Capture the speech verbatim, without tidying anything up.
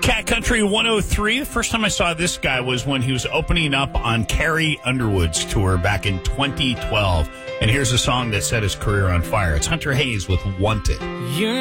Cat Country one oh three. The first time I saw this guy was when he was opening up on Carrie Underwood's tour back in twenty twelve. And here's a song that set his career on fire. It's Hunter Hayes with Wanted. You're